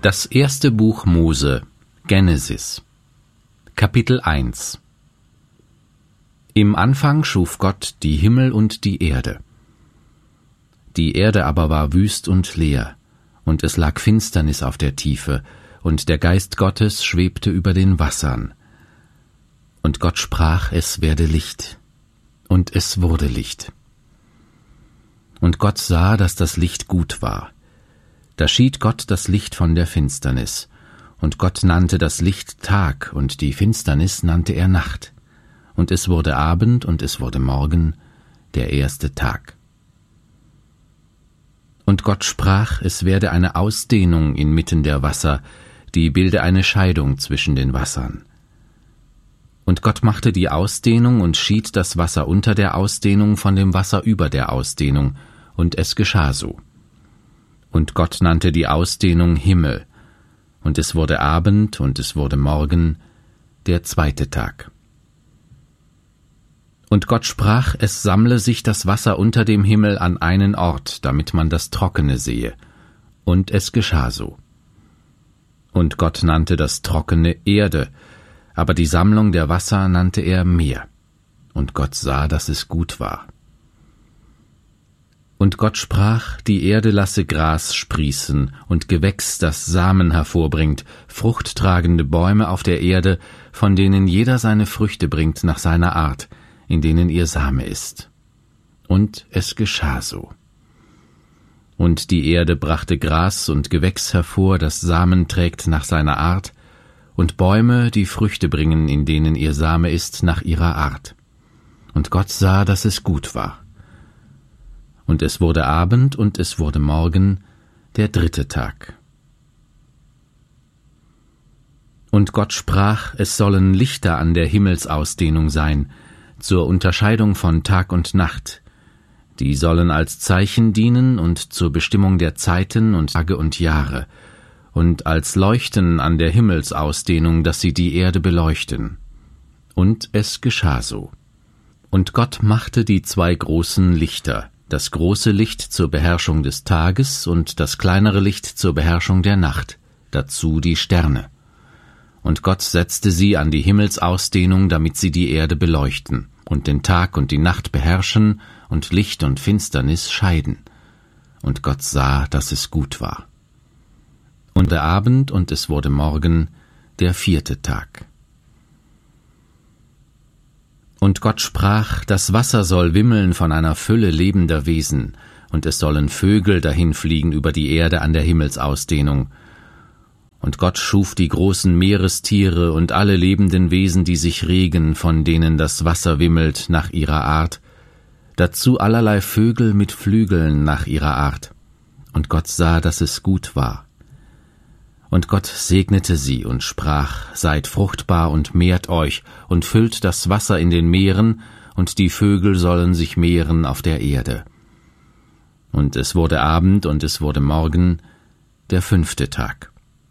Das erste Buch Mose, Genesis, Kapitel 1. Im Anfang schuf Gott die Himmel und die Erde. Die Erde aber war wüst und leer, und es lag Finsternis auf der Tiefe, und der Geist Gottes schwebte über den Wassern. Und Gott sprach, es werde Licht. Und es wurde Licht. Und Gott sah, dass das Licht gut war. Da schied Gott das Licht von der Finsternis, und Gott nannte das Licht Tag, und die Finsternis nannte er Nacht. Und es wurde Abend, und es wurde Morgen, der erste Tag. Und Gott sprach, es werde eine Ausdehnung inmitten der Wasser, die bilde eine Scheidung zwischen den Wassern. Und Gott machte die Ausdehnung und schied das Wasser unter der Ausdehnung von dem Wasser über der Ausdehnung, und es geschah so. Und Gott nannte die Ausdehnung Himmel, und es wurde Abend, und es wurde Morgen, der zweite Tag. Und Gott sprach, es sammle sich das Wasser unter dem Himmel an einen Ort, damit man das Trockene sehe. Und es geschah so. Und Gott nannte das Trockene Erde, aber die Sammlung der Wasser nannte er Meer. Und Gott sah, dass es gut war. Und Gott sprach, die Erde lasse Gras sprießen und Gewächs, das Samen hervorbringt, fruchttragende Bäume auf der Erde, von denen jeder seine Früchte bringt nach seiner Art, in denen ihr Same ist. Und es geschah so. Und die Erde brachte Gras und Gewächs hervor, das Samen trägt nach seiner Art, und Bäume, die Früchte bringen, in denen ihr Same ist, nach ihrer Art. Und Gott sah, dass es gut war. Und es wurde Abend, und es wurde Morgen, der dritte Tag. Und Gott sprach, es sollen Lichter an der Himmelsausdehnung sein, zur Unterscheidung von Tag und Nacht. Die sollen als Zeichen dienen und zur Bestimmung der Zeiten und Tage und Jahre, und als Leuchten an der Himmelsausdehnung, dass sie die Erde beleuchten. Und es geschah so. Und Gott machte die zwei großen Lichter, das große Licht zur Beherrschung des Tages und das kleinere Licht zur Beherrschung der Nacht, dazu die Sterne. Und Gott setzte sie an die Himmelsausdehnung, damit sie die Erde beleuchten und den Tag und die Nacht beherrschen und Licht und Finsternis scheiden. Und Gott sah, dass es gut war. Und der Abend, und es wurde Morgen, der vierte Tag. Und Gott sprach, das Wasser soll wimmeln von einer Fülle lebender Wesen, und es sollen Vögel dahinfliegen über die Erde an der Himmelsausdehnung. Und Gott schuf die großen Meerestiere und alle lebenden Wesen, die sich regen, von denen das Wasser wimmelt nach ihrer Art, dazu allerlei Vögel mit Flügeln nach ihrer Art. Und Gott sah, dass es gut war. Und Gott segnete sie und sprach, seid fruchtbar und mehrt euch und füllt das Wasser in den Meeren, und die Vögel sollen sich mehren auf der Erde. Und es wurde Abend, und es wurde Morgen, der fünfte Tag.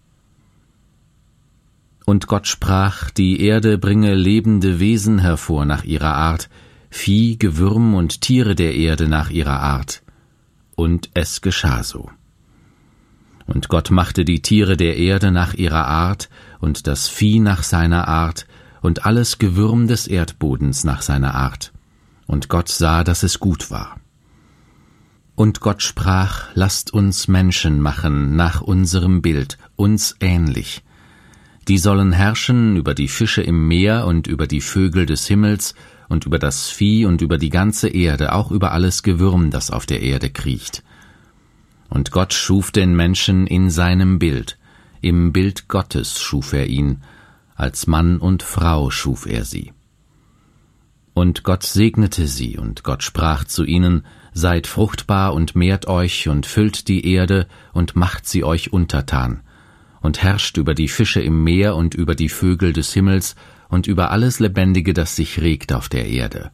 Und Gott sprach, die Erde bringe lebende Wesen hervor nach ihrer Art, Vieh, Gewürm und Tiere der Erde nach ihrer Art. Und es geschah so. Und Gott machte die Tiere der Erde nach ihrer Art, und das Vieh nach seiner Art, und alles Gewürm des Erdbodens nach seiner Art. Und Gott sah, dass es gut war. Und Gott sprach, lasst uns Menschen machen nach unserem Bild, uns ähnlich. Die sollen herrschen über die Fische im Meer und über die Vögel des Himmels und über das Vieh und über die ganze Erde, auch über alles Gewürm, das auf der Erde kriecht. Und Gott schuf den Menschen in seinem Bild, im Bild Gottes schuf er ihn, als Mann und Frau schuf er sie. Und Gott segnete sie, und Gott sprach zu ihnen, seid fruchtbar und mehrt euch und füllt die Erde und macht sie euch untertan, und herrscht über die Fische im Meer und über die Vögel des Himmels und über alles Lebendige, das sich regt auf der Erde.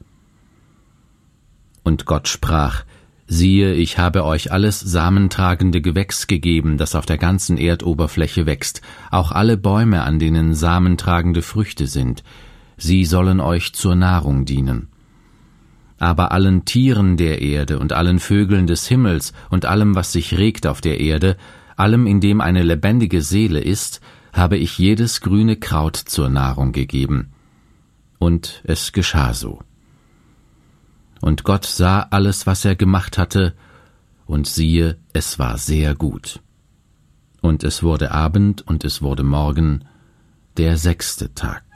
Und Gott sprach, siehe, ich habe euch alles samentragende Gewächs gegeben, das auf der ganzen Erdoberfläche wächst, auch alle Bäume, an denen samentragende Früchte sind, sie sollen euch zur Nahrung dienen. Aber allen Tieren der Erde und allen Vögeln des Himmels und allem, was sich regt auf der Erde, allem, in dem eine lebendige Seele ist, habe ich jedes grüne Kraut zur Nahrung gegeben. Und es geschah so. Und Gott sah alles, was er gemacht hatte, und siehe, es war sehr gut. Und es wurde Abend und es wurde Morgen, der 6. Tag.